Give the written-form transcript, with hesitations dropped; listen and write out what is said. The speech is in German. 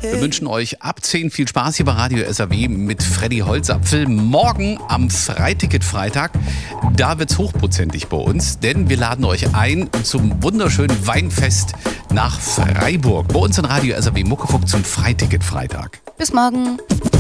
Wir wünschen euch ab 10 viel Spaß hier bei Radio SAW mit Freddy Holzapfel. Morgen am Freiticket-Freitag, da wird's hochprozentig bei uns, denn wir laden euch ein zum wunderschönen Weinfest nach Freiburg. Bei uns in Radio SAW Muckefuck zum Freiticket-Freitag. Bis morgen.